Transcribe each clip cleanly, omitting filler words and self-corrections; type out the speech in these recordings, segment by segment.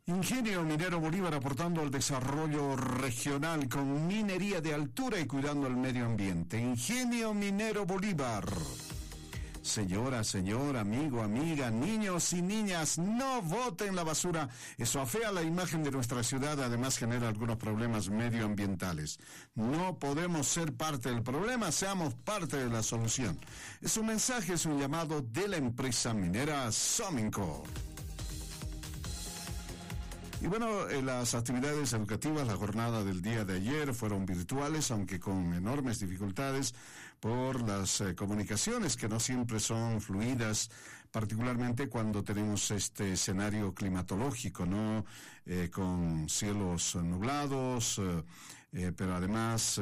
Ingenio Minero Bolívar aportando al desarrollo regional con minería de altura y cuidando el medio ambiente. Ingenio Minero Bolívar. Señora, señor, amigo, amiga, niños y niñas, no boten la basura. Eso afea la imagen de nuestra ciudad, además genera algunos problemas medioambientales. No podemos ser parte del problema, seamos parte de la solución. Es un mensaje, es un llamado de la empresa minera Sominco. Y bueno, las actividades educativas, la jornada del día de ayer fueron virtuales, aunque con enormes dificultades por las comunicaciones que no siempre son fluidas, particularmente cuando tenemos este escenario climatológico, ¿no? Con cielos nublados, pero además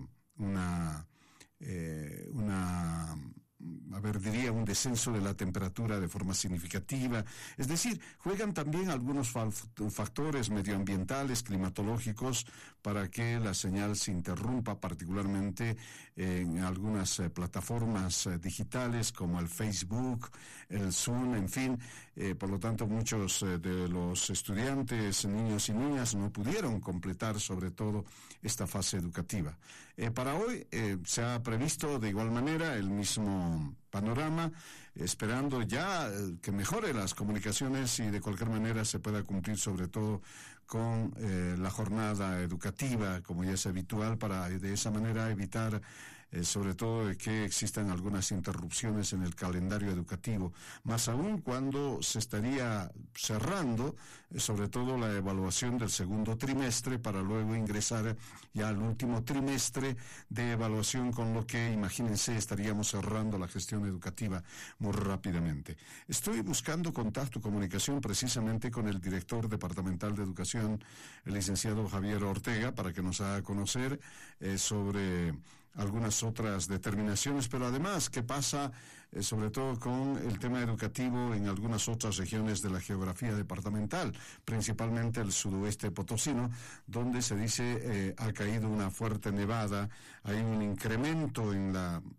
diría un descenso de la temperatura de forma significativa. Es decir, juegan también algunos factores medioambientales, climatológicos, para que la señal se interrumpa, particularmente en algunas plataformas digitales como el Facebook, el Zoom, en fin. Por lo tanto, muchos de los estudiantes, niños y niñas, no pudieron completar, sobre todo, esta fase educativa. Para hoy se ha previsto de igual manera el mismo panorama, esperando ya que mejore las comunicaciones y de cualquier manera se pueda cumplir sobre todo con la jornada educativa, como ya es habitual, para de esa manera evitar sobre todo que existan algunas interrupciones en el calendario educativo, más aún cuando se estaría cerrando sobre todo la evaluación del segundo trimestre para luego ingresar ya al último trimestre de evaluación, con lo que, imagínense, estaríamos cerrando la gestión educativa muy rápidamente. Estoy buscando contacto, comunicación precisamente con el director departamental de educación, el licenciado Javier Ortega, para que nos haga conocer sobre algunas otras determinaciones, pero además qué pasa sobre todo con el tema educativo en algunas otras regiones de la geografía departamental, principalmente el sudoeste potosino, donde se dice ha caído una fuerte nevada, hay un incremento en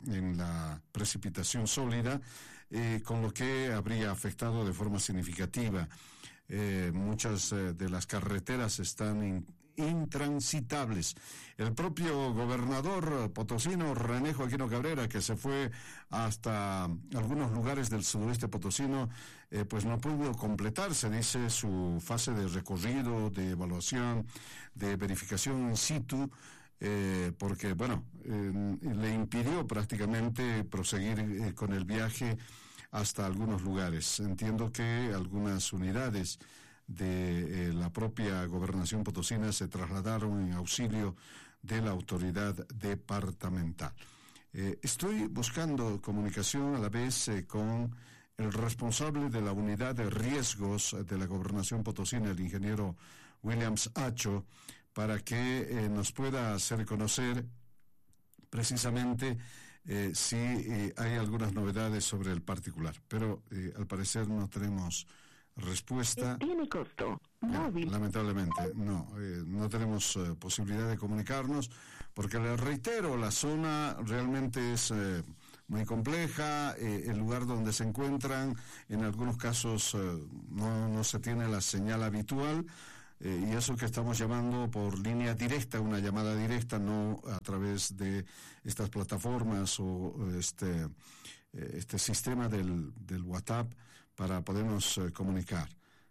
la precipitación sólida, con lo que habría afectado de forma significativa. Muchas de las carreteras están intransitables. El propio gobernador potosino, René Joaquino Cabrera, que se fue hasta algunos lugares del sudoeste potosino, pues no pudo completar, se dice, su fase de recorrido, de evaluación, de verificación in situ, porque, bueno, le impidió prácticamente proseguir con el viaje hasta algunos lugares. Entiendo que algunas unidades de la propia gobernación potosina se trasladaron en auxilio de la autoridad departamental. Estoy buscando comunicación a la vez con el responsable de la unidad de riesgos de la gobernación potosina, el ingeniero Williams Acho, para que nos pueda hacer conocer precisamente si hay algunas novedades sobre el particular, pero al parecer no tenemos respuesta. Tiene costo móvil. Lamentablemente no tenemos posibilidad de comunicarnos, porque les reitero, la zona realmente es muy compleja, el lugar donde se encuentran en algunos casos no se tiene la señal habitual. Y eso que estamos llamando por línea directa, una llamada directa, no a través de estas plataformas o este sistema del WhatsApp para podernos comunicar.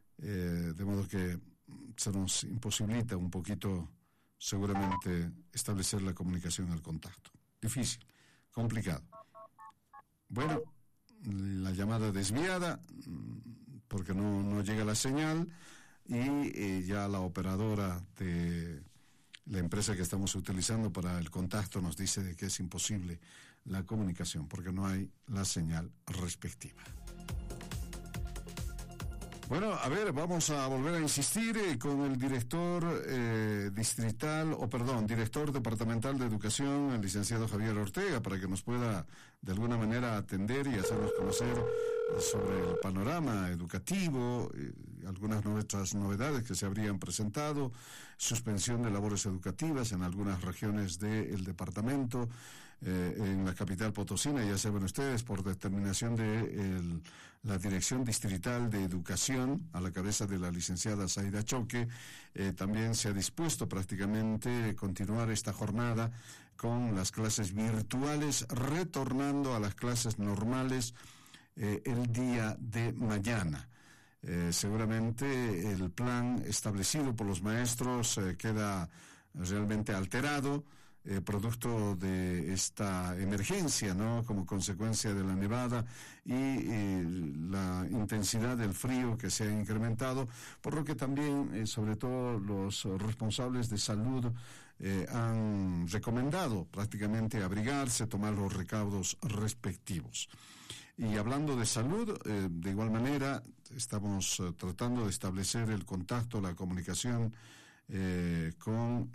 De modo que se nos imposibilita un poquito, seguramente, establecer la comunicación, el contacto. Difícil, complicado. Bueno, la llamada desviada, porque no llega la señal. Y ya la operadora de la empresa que estamos utilizando para el contacto nos dice de que es imposible la comunicación porque no hay la señal respectiva. Bueno, a ver, vamos a volver a insistir con el director director departamental de educación, el licenciado Javier Ortega, para que nos pueda de alguna manera atender y hacernos conocer sobre el panorama educativo algunas otras novedades que se habrían presentado, suspensión de labores educativas en algunas regiones del departamento, en la capital potosina, ya saben ustedes, por determinación de la Dirección Distrital de Educación, a la cabeza de la licenciada Zaida Choque, también se ha dispuesto prácticamente continuar esta jornada con las clases virtuales, retornando a las clases normales el día de mañana. Seguramente el plan establecido por los maestros queda realmente alterado, producto de esta emergencia, ¿no?, como consecuencia de la nevada y la intensidad del frío que se ha incrementado, por lo que también, sobre todo, los responsables de salud han recomendado prácticamente abrigarse, tomar los recaudos respectivos. Y hablando de salud, de igual manera, estamos tratando de establecer el contacto, la comunicación con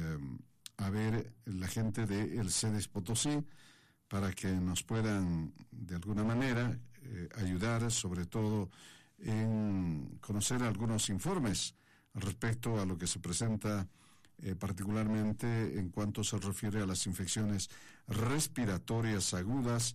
la gente del CEDES Potosí, para que nos puedan de alguna manera ayudar, sobre todo en conocer algunos informes respecto a lo que se presenta particularmente en cuanto se refiere a las infecciones respiratorias agudas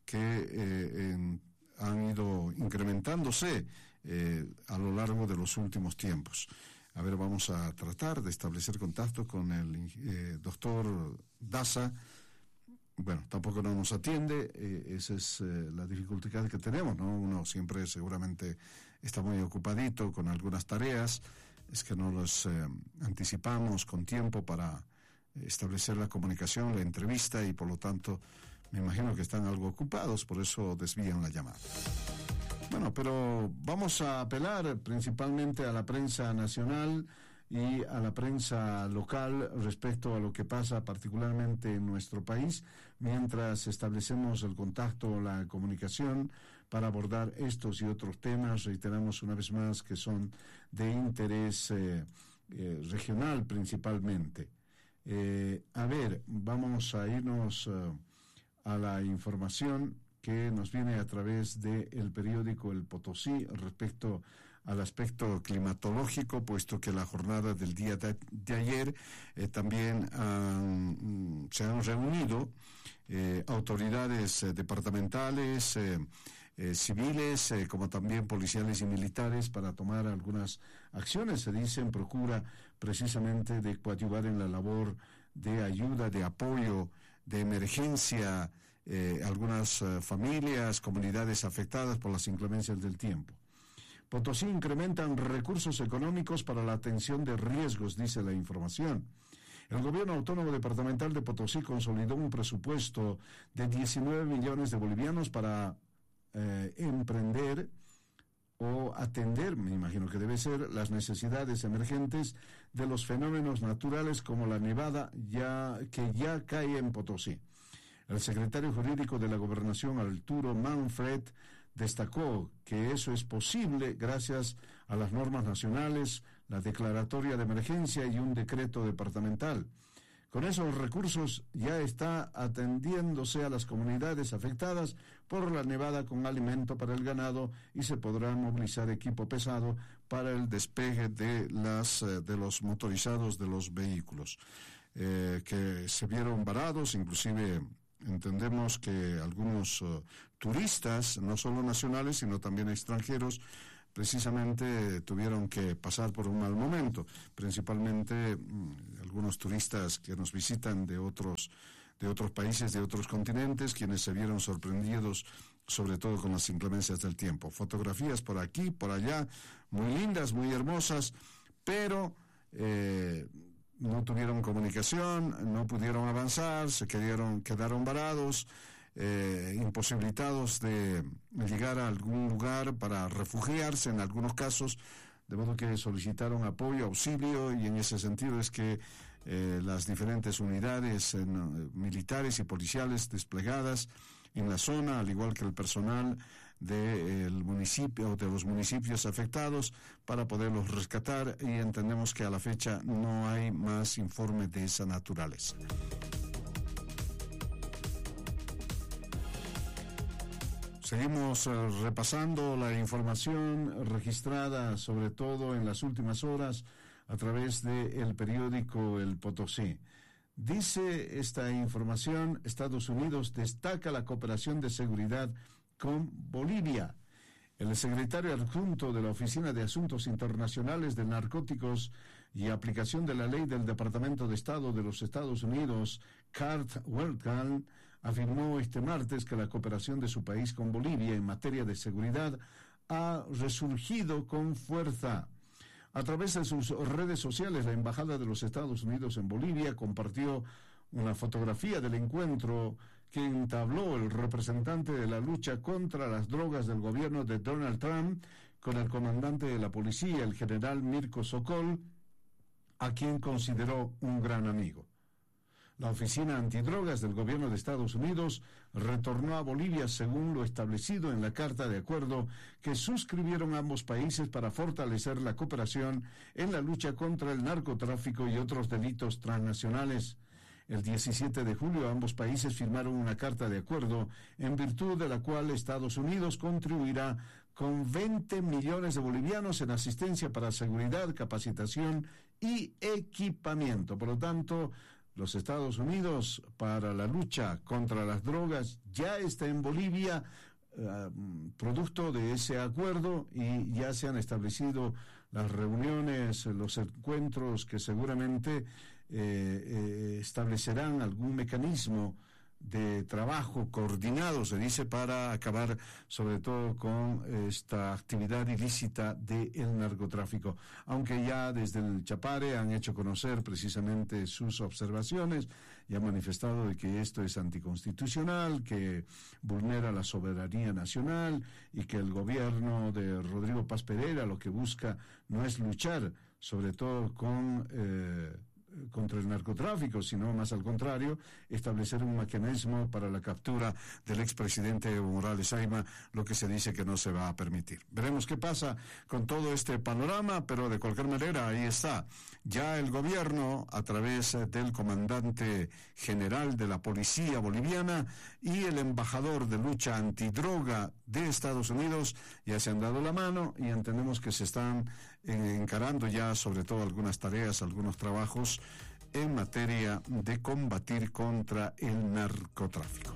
que han ido incrementándose a lo largo de los últimos tiempos. A ver, vamos a tratar de establecer contacto con el doctor Daza. Bueno, tampoco no nos atiende, esa es la dificultad que tenemos, ¿no? Uno siempre seguramente está muy ocupadito con algunas tareas, es que no los anticipamos con tiempo para establecer la comunicación, la entrevista, y por lo tanto me imagino que están algo ocupados, por eso desvían la llamada. Bueno, pero vamos a apelar principalmente a la prensa nacional y a la prensa local respecto a lo que pasa particularmente en nuestro país, mientras establecemos el contacto, la comunicación para abordar estos y otros temas. Reiteramos una vez más que son de interés regional principalmente. A ver, vamos a irnos a la información que nos viene a través del periódico El Potosí respecto al aspecto climatológico, puesto que la jornada del día de ayer también se han reunido autoridades departamentales, civiles, como también policiales y militares, para tomar algunas acciones. Se dice en procura precisamente de coadyuvar en la labor de ayuda, de apoyo, de emergencia, algunas familias, comunidades afectadas por las inclemencias del tiempo. Potosí incrementan recursos económicos para la atención de riesgos, dice la información. El gobierno autónomo departamental de Potosí consolidó un presupuesto de 19 millones de bolivianos para emprender o atender, me imagino que debe ser, las necesidades emergentes de los fenómenos naturales como la nevada que ya cae en Potosí. El secretario jurídico de la Gobernación, Arturo Manfred, destacó que eso es posible gracias a las normas nacionales, la declaratoria de emergencia y un decreto departamental. Con esos recursos ya está atendiéndose a las comunidades afectadas por la nevada con alimento para el ganado, y se podrá movilizar equipo pesado para el despegue de los motorizados de los vehículos que se vieron varados. Inclusive entendemos que algunos turistas, no solo nacionales, sino también extranjeros, precisamente tuvieron que pasar por un mal momento, principalmente algunos turistas que nos visitan de otros países, de otros continentes, quienes se vieron sorprendidos sobre todo con las inclemencias del tiempo. Fotografías por aquí, por allá, muy lindas, muy hermosas, pero no tuvieron comunicación, no pudieron avanzar, quedaron varados, imposibilitados de llegar a algún lugar para refugiarse en algunos casos, de modo que solicitaron apoyo, auxilio, y en ese sentido es que las diferentes unidades militares y policiales desplegadas en la zona, al igual que el personal del municipio, de los municipios afectados, para poderlos rescatar, y entendemos que a la fecha no hay más informe de esa naturaleza. Seguimos repasando la información registrada, sobre todo en las últimas horas, a través del periódico El Potosí. Dice esta información: Estados Unidos destaca la cooperación de seguridad con Bolivia. El secretario adjunto de la Oficina de Asuntos Internacionales de Narcóticos y Aplicación de la Ley del Departamento de Estado de los Estados Unidos, Kurt Waldheim, afirmó este martes que la cooperación de su país con Bolivia en materia de seguridad ha resurgido con fuerza. A través de sus redes sociales, la Embajada de los Estados Unidos en Bolivia compartió una fotografía del encuentro que entabló el representante de la lucha contra las drogas del gobierno de Donald Trump con el comandante de la policía, el general Mirko Sokol, a quien consideró un gran amigo. La Oficina Antidrogas del Gobierno de Estados Unidos retornó a Bolivia según lo establecido en la Carta de Acuerdo que suscribieron ambos países para fortalecer la cooperación en la lucha contra el narcotráfico y otros delitos transnacionales. El 17 de julio ambos países firmaron una Carta de Acuerdo en virtud de la cual Estados Unidos contribuirá con 20 millones de bolivianos en asistencia para seguridad, capacitación y equipamiento. Por lo tanto, los Estados Unidos, para la lucha contra las drogas, ya está en Bolivia, producto de ese acuerdo, y ya se han establecido las reuniones, los encuentros que seguramente establecerán algún mecanismo de trabajo coordinado, se dice, para acabar sobre todo con esta actividad ilícita del narcotráfico. Aunque ya desde el Chapare han hecho conocer precisamente sus observaciones y han manifestado de que esto es anticonstitucional, que vulnera la soberanía nacional y que el gobierno de Rodrigo Paz Pereira lo que busca no es luchar sobre todo contra el narcotráfico, sino más al contrario, establecer un mecanismo para la captura del expresidente Evo Morales Ayma, lo que se dice que no se va a permitir. Veremos qué pasa con todo este panorama, pero de cualquier manera ahí está. Ya el gobierno, a través del comandante general de la policía boliviana y el embajador de lucha antidroga de Estados Unidos, ya se han dado la mano y entendemos que se están encarando ya sobre todo algunas tareas, algunos trabajos en materia de combatir contra el narcotráfico.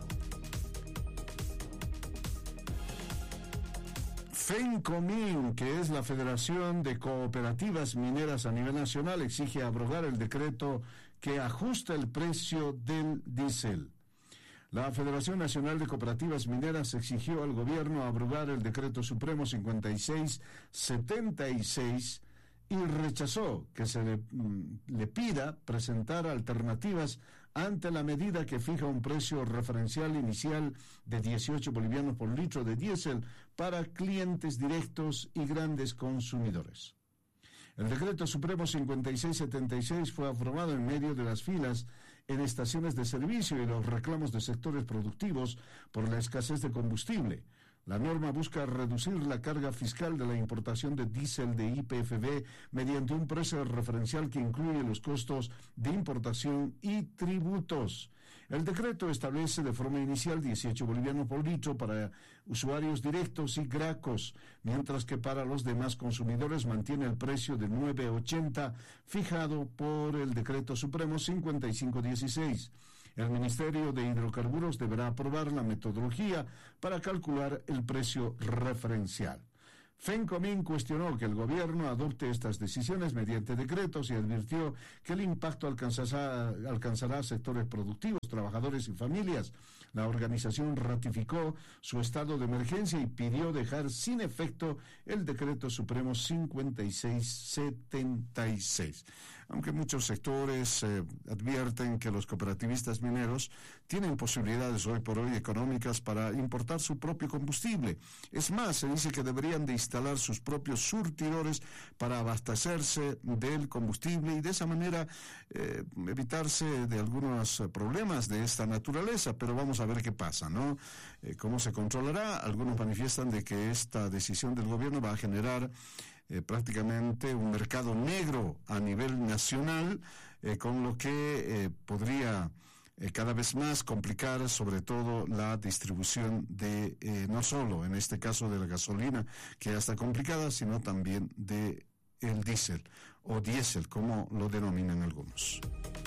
FENCOMIN, que es la Federación de Cooperativas Mineras a nivel nacional, exige abrogar el decreto que ajusta el precio del diésel. La Federación Nacional de Cooperativas Mineras exigió al gobierno abrogar el Decreto Supremo 5676 y rechazó que se le pida presentar alternativas ante la medida que fija un precio referencial inicial de 18 bolivianos por litro de diésel para clientes directos y grandes consumidores. El Decreto Supremo 5676 fue aprobado en medio de las filas en estaciones de servicio y los reclamos de sectores productivos por la escasez de combustible. La norma busca reducir la carga fiscal de la importación de diésel de YPF mediante un precio referencial que incluye los costos de importación y tributos. El decreto establece de forma inicial 18 bolivianos por litro para usuarios directos y gracos, mientras que para los demás consumidores mantiene el precio de 9.80 fijado por el Decreto Supremo 5516. El Ministerio de Hidrocarburos deberá aprobar la metodología para calcular el precio referencial. FENCOMIN cuestionó que el gobierno adopte estas decisiones mediante decretos y advirtió que el impacto alcanzará sectores productivos, trabajadores y familias. La organización ratificó su estado de emergencia y pidió dejar sin efecto el Decreto Supremo 5676. Aunque muchos sectores advierten que los cooperativistas mineros tienen posibilidades hoy por hoy económicas para importar su propio combustible. Es más, se dice que deberían de instalar sus propios surtidores para abastecerse del combustible y de esa manera evitarse de algunos problemas de esta naturaleza, pero vamos a ver qué pasa, ¿no? ¿Cómo se controlará? Algunos manifiestan de que esta decisión del gobierno va a generar prácticamente un mercado negro a nivel nacional, con lo que podría cada vez más complicar sobre todo la distribución de, no solo en este caso de la gasolina, que ya está complicada, sino también de el diésel o diésel, como lo denominan algunos.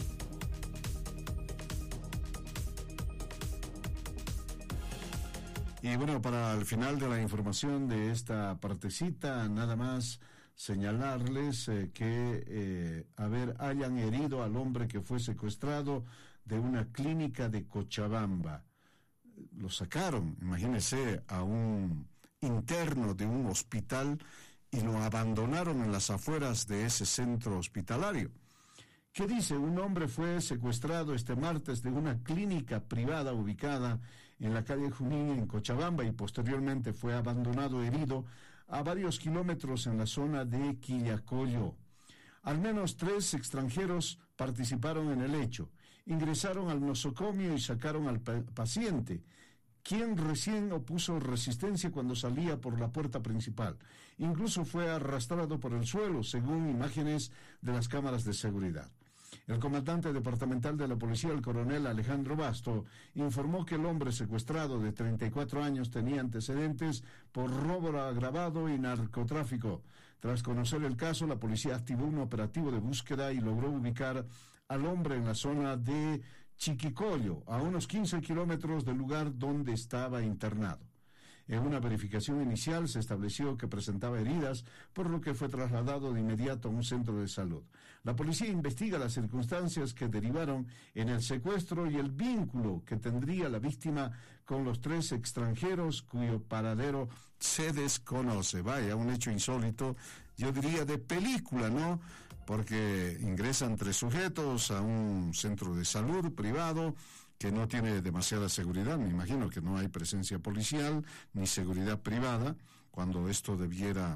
Y bueno, para el final de la información de esta partecita, nada más señalarles que hayan herido al hombre que fue secuestrado de una clínica de Cochabamba. Lo sacaron, imagínense, a un interno de un hospital y lo abandonaron en las afueras de ese centro hospitalario. ¿Qué dice? Un hombre fue secuestrado este martes de una clínica privada ubicada en la calle Junín, en Cochabamba, y posteriormente fue abandonado herido a varios kilómetros en la zona de Quillacollo. Al menos 3 extranjeros participaron en el hecho. Ingresaron al nosocomio y sacaron al paciente, quien recién opuso resistencia cuando salía por la puerta principal. Incluso fue arrastrado por el suelo, según imágenes de las cámaras de seguridad. El comandante departamental de la policía, el coronel Alejandro Basto, informó que el hombre secuestrado de 34 años tenía antecedentes por robo agravado y narcotráfico. Tras conocer el caso, la policía activó un operativo de búsqueda y logró ubicar al hombre en la zona de Chiquicollo, a unos 15 kilómetros del lugar donde estaba internado. En una verificación inicial se estableció que presentaba heridas, por lo que fue trasladado de inmediato a un centro de salud. La policía investiga las circunstancias que derivaron en el secuestro y el vínculo que tendría la víctima con los 3 extranjeros cuyo paradero se desconoce. Vaya, un hecho insólito, yo diría de película, ¿no? Porque ingresan 3 sujetos a un centro de salud privado que no tiene demasiada seguridad. Me imagino que no hay presencia policial ni seguridad privada, cuando esto debiera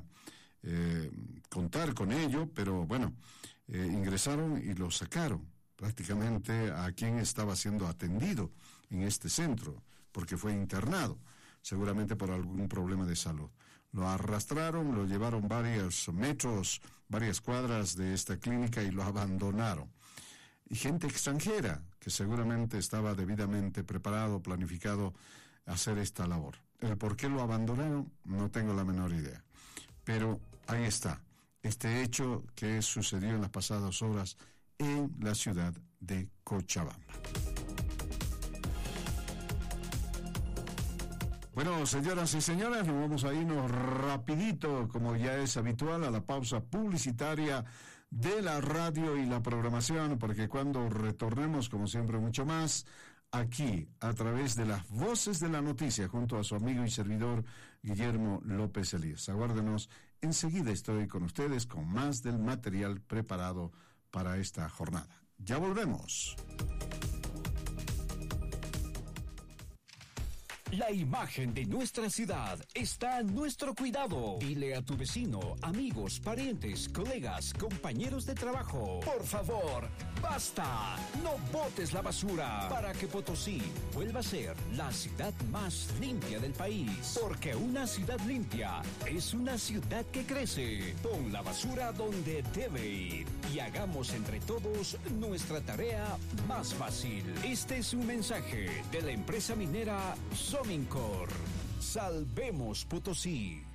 contar con ello, pero bueno, ingresaron y lo sacaron prácticamente a quien estaba siendo atendido en este centro, porque fue internado, seguramente por algún problema de salud. Lo arrastraron, lo llevaron varios metros, varias cuadras de esta clínica y lo abandonaron. Y gente extranjera que seguramente estaba debidamente preparado, planificado a hacer esta labor. El por qué lo abandonaron, no tengo la menor idea. Pero ahí está, este hecho que sucedió en las pasadas horas en la ciudad de Cochabamba. Bueno, señoras y señores, nos vamos a irnos rapidito, como ya es habitual, a la pausa publicitaria de la radio y la programación, porque cuando retornemos, como siempre, mucho más, aquí, a través de las voces de la noticia, junto a su amigo y servidor, Guillermo López Elías. Aguárdenos, enseguida estoy con ustedes con más del material preparado para esta jornada. Ya volvemos. La imagen de nuestra ciudad está a nuestro cuidado. Dile a tu vecino, amigos, parientes, colegas, compañeros de trabajo. Por favor, basta. No botes la basura para que Potosí vuelva a ser la ciudad más limpia del país. Porque una ciudad limpia es una ciudad que crece. Pon la basura donde debe ir y hagamos entre todos nuestra tarea más fácil. Este es un mensaje de la empresa minera Somincor. Salvemos Potosí.